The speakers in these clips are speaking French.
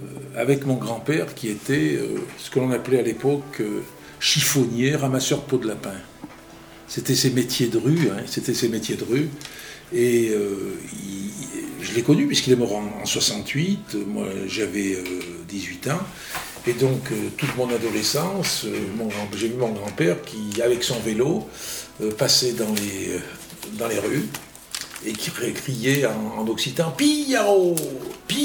avec mon grand-père qui était ce que l'on appelait à l'époque chiffonnier, ramasseur de peau de lapin. C'était ses métiers de rue, Et je l'ai connu puisqu'il est mort en 68, moi j'avais 18 ans. Et donc toute mon adolescence, j'ai vu mon grand-père qui, avec son vélo, passait dans les rues et qui criait en occitan « Pillaro, Pillaro !»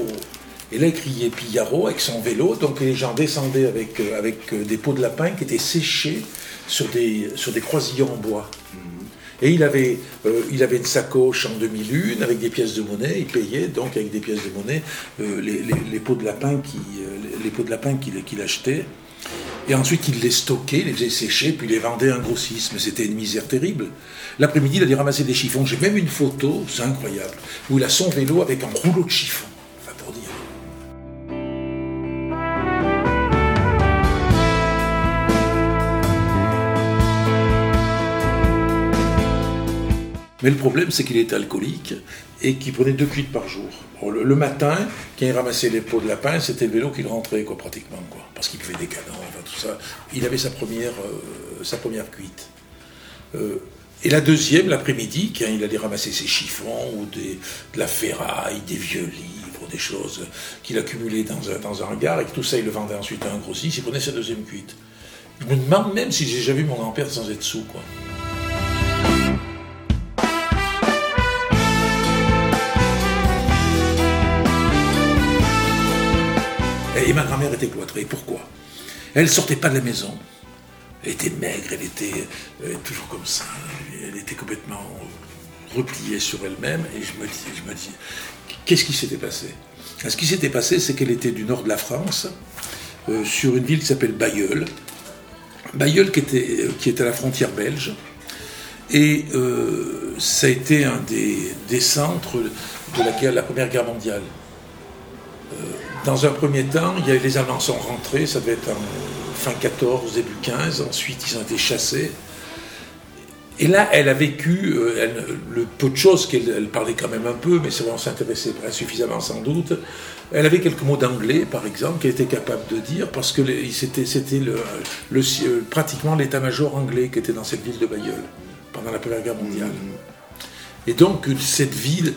Et là, il criait Pillaro avec son vélo, donc les gens descendaient avec des peaux de lapin qui étaient séchées sur des croisillons en bois. Et il avait une sacoche en demi-lune avec des pièces de monnaie, il payait donc avec des pièces de monnaie les peaux de lapin qu'il achetait. Et ensuite, il les stockait, les faisait sécher, puis il les vendait à un grossiste. Mais c'était une misère terrible. L'après-midi, il allait ramasser des chiffons. J'ai même une photo, c'est incroyable, où il a son vélo avec un rouleau de chiffons. Enfin, pour dire. Mais le problème, c'est qu'il était alcoolique et qu'il prenait 2 cuites par jour. Bon, le matin, quand il ramassait les peaux de lapin, c'était le vélo qu'il rentrait, pratiquement, parce qu'il buvait des canons, tout ça. Il avait sa première cuite. Et la deuxième, l'après-midi, quand il allait ramasser ses chiffons ou de la ferraille, des vieux livres, des choses qu'il accumulait dans un hangar, et que tout ça, il le vendait ensuite à un grossiste, il prenait sa deuxième cuite. Je me demande même si j'ai déjà vu mon grand-père sans être sous, Et ma grand-mère était cloîtrée. Pourquoi ? Elle ne sortait pas de la maison. Elle était maigre, elle était toujours comme ça. Elle était complètement repliée sur elle-même. Et je me dis, qu'est-ce qui s'était passé ? Ce qui s'était passé, c'est qu'elle était du nord de la France, sur une ville qui s'appelle Bailleul. Bailleul qui était à la frontière belge. Et ça a été un des centres de la Première Guerre mondiale. Dans un premier temps, les Allemands sont rentrés, ça devait être en fin 14, début 15, ensuite ils ont été chassés. Et là, elle a vécu, le peu de choses qu'elle parlait quand même un peu, mais on s'intéressait insuffisamment sans doute. Elle avait quelques mots d'anglais, par exemple, qu'elle était capable de dire, parce que c'était pratiquement l'état-major anglais qui était dans cette ville de Bailleul, pendant la Première Guerre mondiale. Et donc, cette ville...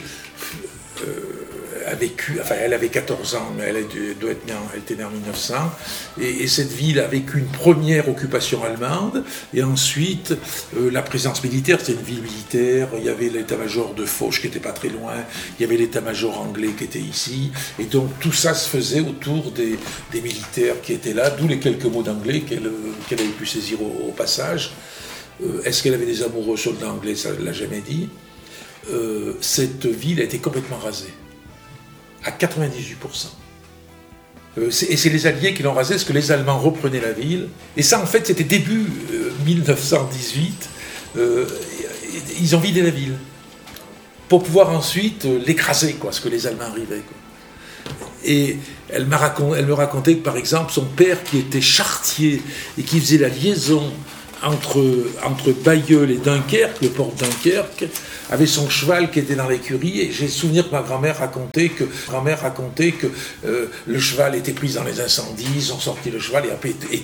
elle avait 14 ans, mais elle était née en 1900, et cette ville a vécu une première occupation allemande, et ensuite la présence militaire, c'était une ville militaire, il y avait l'état-major de Foch qui n'était pas très loin, il y avait l'état-major anglais qui était ici, et donc tout ça se faisait autour des militaires qui étaient là, d'où les quelques mots d'anglais qu'elle avait pu saisir au passage. Est-ce qu'elle avait des amoureux soldats anglais ? Ça ne l'a jamais dit. Cette ville a été complètement rasée. À 98%. Et c'est les Alliés qui l'ont rasé, parce que les Allemands reprenaient la ville. Et ça, en fait, c'était début 1918. Ils ont vidé la ville. Pour pouvoir ensuite l'écraser, parce que les Allemands arrivaient. Et elle me racontait que, par exemple, son père, qui était charretier et qui faisait la liaison entre Bailleul et Dunkerque, le port de Dunkerque, avait son cheval qui était dans l'écurie, et j'ai souvenir que ma grand-mère racontait que le cheval était pris dans les incendies, ils ont sorti le cheval et après